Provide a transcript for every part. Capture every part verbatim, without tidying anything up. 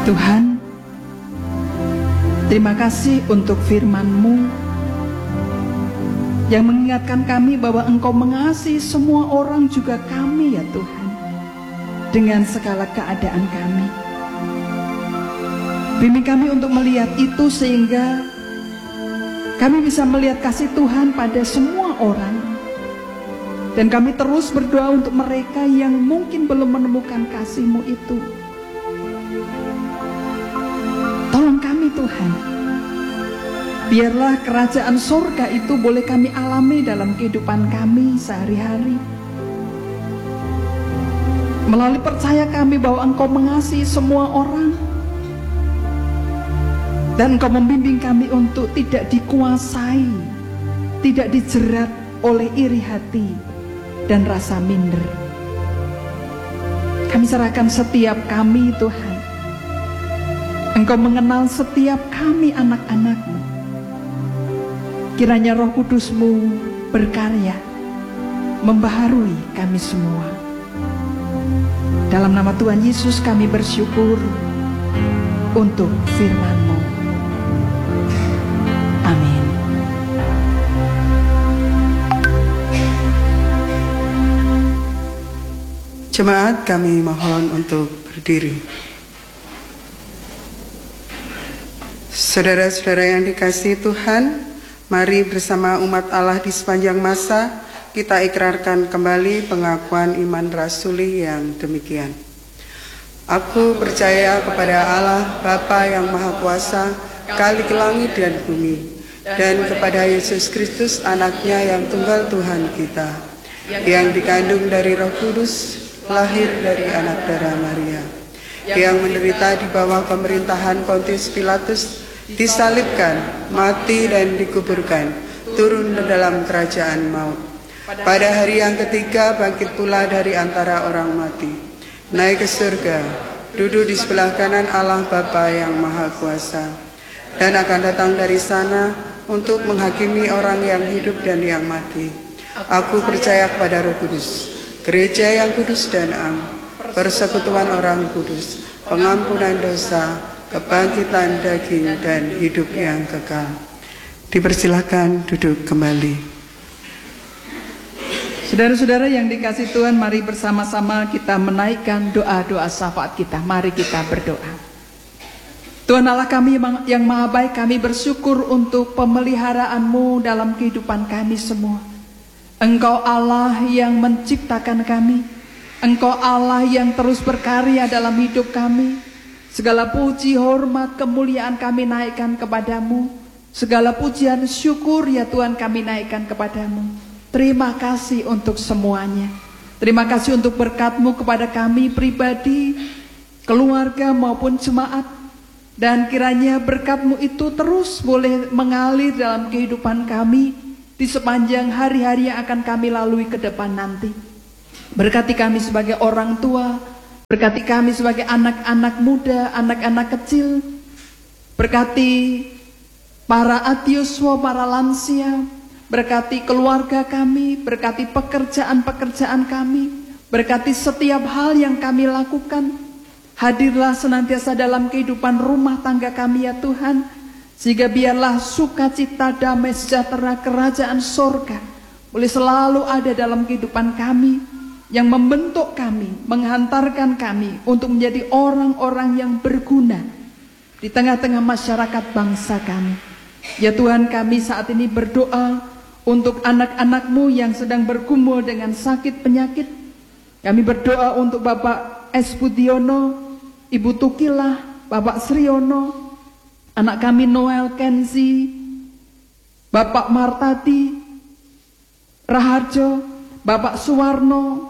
Tuhan, terima kasih untuk firman-Mu yang mengingatkan kami bahwa Engkau mengasihi semua orang, juga kami ya Tuhan, dengan segala keadaan kami. Bimbing kami untuk melihat itu sehingga kami bisa melihat kasih Tuhan pada semua orang. Dan kami terus berdoa untuk mereka yang mungkin belum menemukan kasih-Mu itu. Tolong kami Tuhan, biarlah kerajaan surga itu boleh kami alami dalam kehidupan kami sehari-hari. Melalui percaya kami bahwa Engkau mengasihi semua orang, dan Engkau membimbing kami untuk tidak dikuasai, tidak dijerat oleh iri hati dan rasa minder. Kami serahkan setiap kami Tuhan. Engkau mengenal setiap kami anak-anak-Mu. Kiranya Roh Kudus-Mu berkarya, membaharui kami semua. Dalam nama Tuhan Yesus kami bersyukur untuk firman-Mu. Amin. Jemaat, kami mohon untuk berdiri. Saudara-saudara yang dikasihi Tuhan, mari bersama umat Allah di sepanjang masa kita ikrarkan kembali pengakuan iman rasuli yang demikian. Aku percaya kepada Allah Bapa yang Maha Kuasa, Khalik langit dan bumi, dan kepada Yesus Kristus anaknya yang tunggal Tuhan kita, yang dikandung dari Roh Kudus, lahir dari anak darah Maria, yang menderita di bawah pemerintahan Pontius Pilatus, disalibkan, mati dan dikuburkan, turun ke dalam kerajaan maut. Pada hari yang ketiga bangkit pula dari antara orang mati, naik ke surga, duduk di sebelah kanan Allah Bapa yang Maha Kuasa, dan akan datang dari sana untuk menghakimi orang yang hidup dan yang mati. Aku percaya kepada Roh Kudus, gereja yang kudus dan am, persekutuan orang kudus, pengampunan dosa, kebangkitan daging dan hidup yang kekal. Dipersilakan duduk kembali. Saudara-saudara yang dikasihi Tuhan, mari bersama-sama kita menaikkan doa-doa syafaat kita. Mari kita berdoa. Tuhan Allah kami yang maha baik, kami bersyukur untuk pemeliharaan-Mu dalam kehidupan kami semua. Engkau Allah yang menciptakan kami, Engkau Allah yang terus berkarya dalam hidup kami. Segala puji, hormat, kemuliaan kami naikkan kepadamu. Segala pujian, syukur ya Tuhan kami naikkan kepadamu. Terima kasih untuk semuanya. Terima kasih untuk berkat-Mu kepada kami pribadi, keluarga maupun jemaat. Dan kiranya berkat-Mu itu terus boleh mengalir dalam kehidupan kami di sepanjang hari-hari yang akan kami lalui ke depan nanti. Berkati kami sebagai orang tua, berkati kami sebagai anak-anak muda, anak-anak kecil. Berkati para adiuswa, para lansia. Berkati keluarga kami, berkati pekerjaan-pekerjaan kami. Berkati setiap hal yang kami lakukan. Hadirlah senantiasa dalam kehidupan rumah tangga kami ya Tuhan. Sehingga biarlah sukacita, damai, sejahtera, kerajaan sorga boleh selalu ada dalam kehidupan kami, yang membentuk kami, menghantarkan kami untuk menjadi orang-orang yang berguna di tengah-tengah masyarakat bangsa kami. Ya Tuhan, kami saat ini berdoa untuk anak-anak-Mu yang sedang bergumul dengan sakit penyakit. Kami berdoa untuk Bapak S. Budiono, Ibu Tukilah, Bapak Sriono, anak kami Noel Kenzi, Bapak Martati, Raharjo, Bapak Suwarno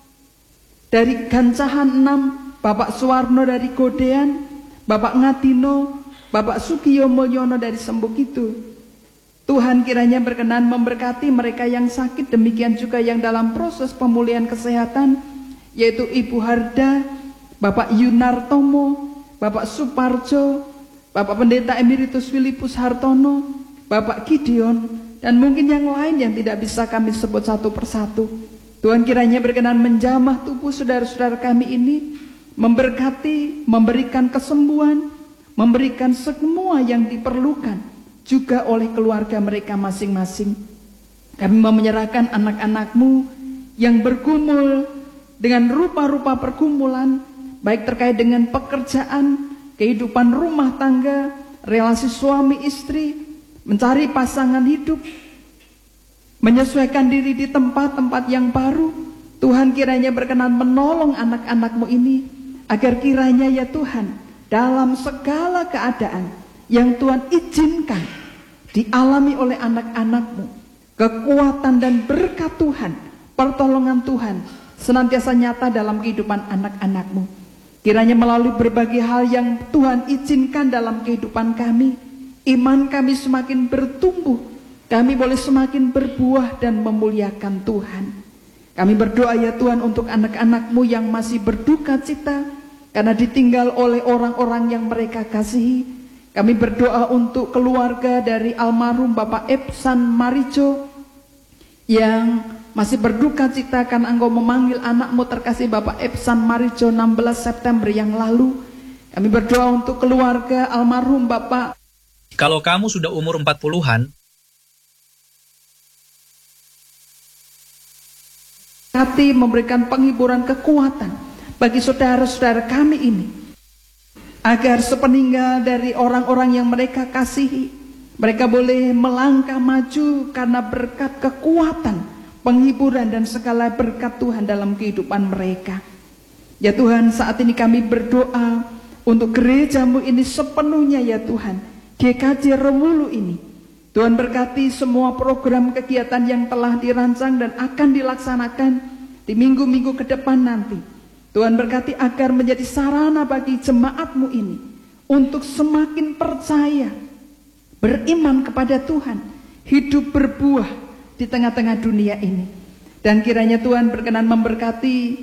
dari Gancahan enam, Bapak Suwarno dari Godean, Bapak Ngatino, Bapak Sukiyo Mulyono dari Sembukitu. Tuhan kiranya berkenan memberkati mereka yang sakit, demikian juga yang dalam proses pemulihan kesehatan, yaitu Ibu Harda, Bapak Yunartomo, Bapak Suparjo, Bapak Pendeta Emeritus Filipus Hartono, Bapak Gideon, dan mungkin yang lain yang tidak bisa kami sebut satu persatu. Tuhan kiranya berkenan menjamah tubuh saudara-saudara kami ini, memberkati, memberikan kesembuhan, memberikan semua yang diperlukan juga oleh keluarga mereka masing-masing. Kami mau menyerahkan anak-anak-Mu yang bergumul dengan rupa-rupa pergumulan, baik terkait dengan pekerjaan, kehidupan rumah tangga, relasi suami istri, mencari pasangan hidup, menyesuaikan diri di tempat-tempat yang baru. Tuhan kiranya berkenan menolong anak-anak-Mu ini, agar kiranya ya Tuhan, dalam segala keadaan yang Tuhan izinkan dialami oleh anak-anak-Mu, kekuatan dan berkat Tuhan, pertolongan Tuhan senantiasa nyata dalam kehidupan anak-anak-Mu. Kiranya melalui berbagai hal yang Tuhan izinkan dalam kehidupan kami, iman kami semakin bertumbuh, kami boleh semakin berbuah dan memuliakan Tuhan. Kami berdoa ya Tuhan untuk anak-anak-Mu yang masih berduka cita karena ditinggal oleh orang-orang yang mereka kasihi. Kami berdoa untuk keluarga dari almarhum Bapak Epsan Marijo yang masih berduka cita karena Engkau memanggil anak-Mu terkasih Bapak Epsan Marijo enam belas September yang lalu. Kami berdoa untuk keluarga almarhum Bapak. Kalau kamu sudah umur empat puluhan, hati memberikan penghiburan kekuatan bagi saudara-saudara kami ini, agar sepeninggal dari orang-orang yang mereka kasihi, mereka boleh melangkah maju karena berkat kekuatan, penghiburan dan segala berkat Tuhan dalam kehidupan mereka. Ya Tuhan, saat ini kami berdoa untuk gereja-Mu ini sepenuhnya ya Tuhan, G K J Rewulu ini. Tuhan berkati semua program kegiatan yang telah dirancang dan akan dilaksanakan di minggu-minggu ke depan nanti. Tuhan berkati agar menjadi sarana bagi jemaat-Mu ini untuk semakin percaya, beriman kepada Tuhan, hidup berbuah di tengah-tengah dunia ini. Dan kiranya Tuhan berkenan memberkati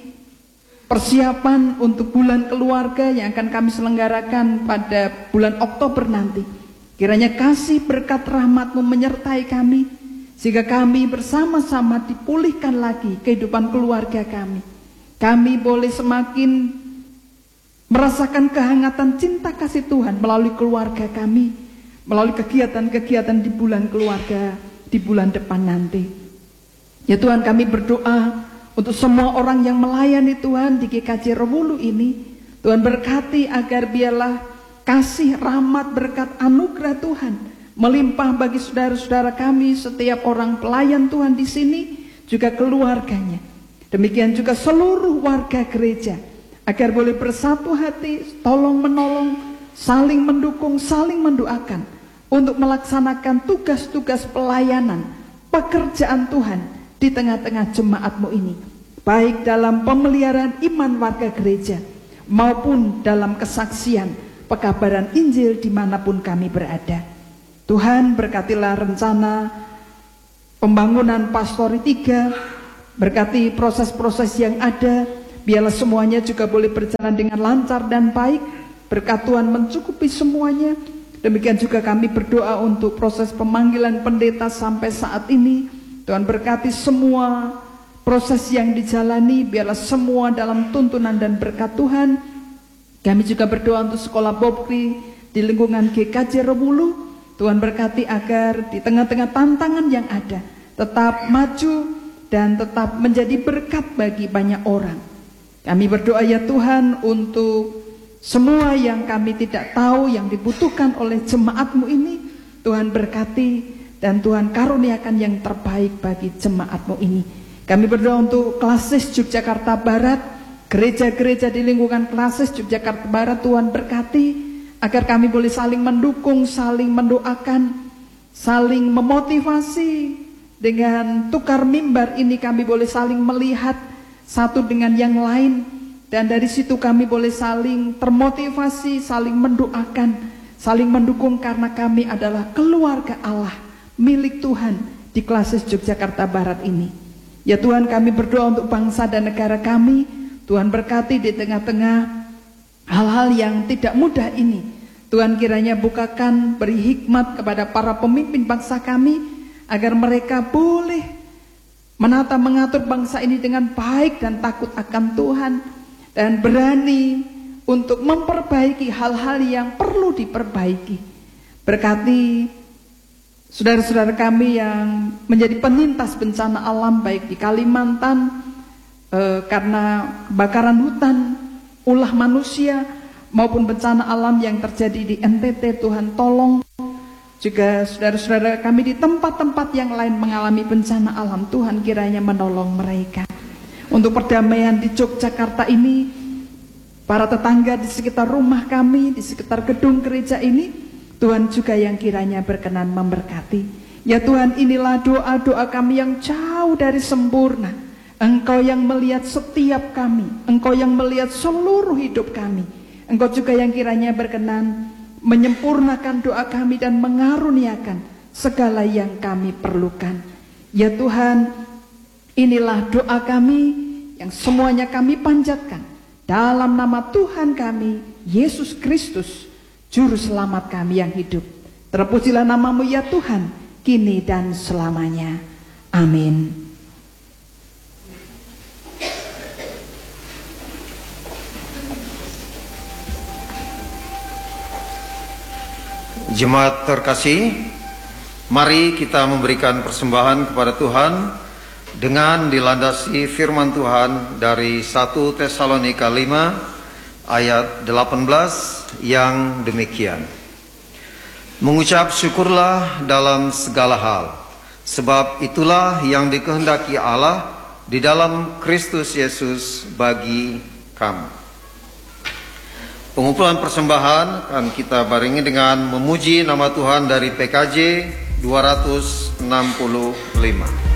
persiapan untuk bulan keluarga yang akan kami selenggarakan pada bulan Oktober nanti. Kiranya kasih berkat rahmat-Mu menyertai kami, sehingga kami bersama-sama dipulihkan lagi kehidupan keluarga kami. Kami boleh semakin merasakan kehangatan cinta kasih Tuhan melalui keluarga kami, melalui kegiatan-kegiatan di bulan keluarga di bulan depan nanti. Ya Tuhan, kami berdoa untuk semua orang yang melayani Tuhan di G K J Rewulu ini. Tuhan berkati agar biarlah kasih, rahmat, berkat, anugerah Tuhan melimpah bagi saudara-saudara kami, setiap orang pelayan Tuhan di sini, juga keluarganya. Demikian juga seluruh warga gereja, agar boleh bersatu hati, tolong menolong, saling mendukung, saling mendoakan untuk melaksanakan tugas-tugas pelayanan, pekerjaan Tuhan di tengah-tengah jemaat-Mu ini, baik dalam pemeliharaan iman warga gereja maupun dalam kesaksian pekabaran Injil dimanapun kami berada. Tuhan, berkatilah rencana pembangunan Pastori tiga, berkati proses-proses yang ada, biarlah semuanya juga boleh berjalan dengan lancar dan baik, berkat Tuhan mencukupi semuanya. Demikian juga kami berdoa untuk proses pemanggilan pendeta sampai saat ini. Tuhan berkati semua proses yang dijalani, biarlah semua dalam tuntunan dan berkat Tuhan. Kami juga berdoa untuk sekolah Bobkri di lingkungan G K J Rewulu. Tuhan berkati agar di tengah-tengah tantangan yang ada tetap maju dan tetap menjadi berkat bagi banyak orang. Kami berdoa ya Tuhan untuk semua yang kami tidak tahu yang dibutuhkan oleh jemaat-Mu ini. Tuhan berkati dan Tuhan karuniakan yang terbaik bagi jemaat-Mu ini. Kami berdoa untuk Klasis Yogyakarta Barat, gereja-gereja di lingkungan Klasis Yogyakarta Barat. Tuhan berkati agar kami boleh saling mendukung, saling mendoakan, saling memotivasi. Dengan tukar mimbar ini kami boleh saling melihat satu dengan yang lain, dan dari situ kami boleh saling termotivasi, saling mendoakan, saling mendukung, karena kami adalah keluarga Allah milik Tuhan di Klasis Yogyakarta Barat ini. Ya Tuhan, kami berdoa untuk bangsa dan negara kami. Tuhan berkati di tengah-tengah hal-hal yang tidak mudah ini. Tuhan kiranya bukakan, beri hikmat kepada para pemimpin bangsa kami, agar mereka boleh menata mengatur bangsa ini dengan baik dan takut akan Tuhan. dan berani untuk memperbaiki hal-hal yang perlu diperbaiki. Berkati saudara-saudara kami yang menjadi penyintas bencana alam baik di Kalimantan eh, karena kebakaran hutan, ulah manusia, maupun bencana alam yang terjadi di N T T. Tuhan tolong juga saudara-saudara kami di tempat-tempat yang lain mengalami bencana alam. Tuhan kiranya menolong mereka. Untuk perdamaian di Yogyakarta ini, para tetangga di sekitar rumah kami, di sekitar gedung gereja ini, Tuhan juga yang kiranya berkenan memberkati. Ya Tuhan, inilah doa-doa kami yang jauh dari sempurna. Engkau yang melihat setiap kami, Engkau yang melihat seluruh hidup kami. Engkau juga yang kiranya berkenan menyempurnakan doa kami dan mengaruniakan segala yang kami perlukan. Ya Tuhan, inilah doa kami yang semuanya kami panjatkan dalam nama Tuhan kami, Yesus Kristus, Juru Selamat kami yang hidup. Terpujilah namamu ya Tuhan, kini dan selamanya. Amin. Jemaat terkasih, mari kita memberikan persembahan kepada Tuhan dengan dilandasi firman Tuhan dari satu Tesalonika lima ayat delapan belas yang demikian. Mengucap syukurlah dalam segala hal, sebab itulah yang dikehendaki Allah di dalam Kristus Yesus bagi kamu. Pengumpulan persembahan akan kita barengi dengan memuji nama Tuhan dari P K J dua ratus enam puluh lima.